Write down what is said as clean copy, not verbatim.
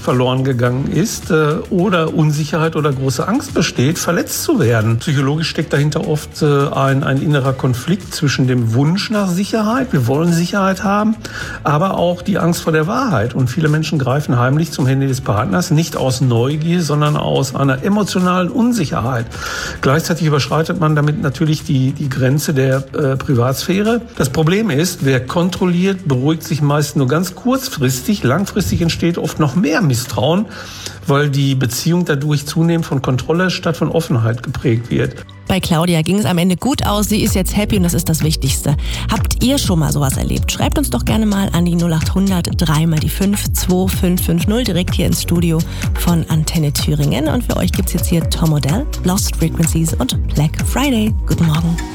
verloren gegangen ist oder Unsicherheit oder große Angst besteht, verletzt zu werden. Psychologisch steckt dahinter oft ein innerer Konflikt zwischen dem Wunsch nach Sicherheit, wir wollen Sicherheit haben, aber auch die Angst vor der Wahrheit. Und viele Menschen greifen heimlich zum Handy des Partners, nicht aus Neugier, sondern aus einer emotionalen Unsicherheit. Gleichzeitig überschreitet man damit natürlich die Grenze der Privatsphäre. Das Problem ist, wer kontrolliert, beruhigt sich meist nur ganz kurzfristig. Langfristig entsteht oft noch mehr Misstrauen, weil die Beziehung dadurch zunehmend von Kontrolle statt von Offenheit geprägt wird. Bei Claudia ging es am Ende gut aus. Sie ist jetzt happy und das ist das Wichtigste. Habt ihr schon mal sowas erlebt? Schreibt uns doch gerne mal an die 0800 3 mal die 5 2550 direkt hier ins Studio von Antenne Thüringen. Und für euch gibt's jetzt hier Tom Odell, Lost Frequencies und Black Friday. Guten Morgen.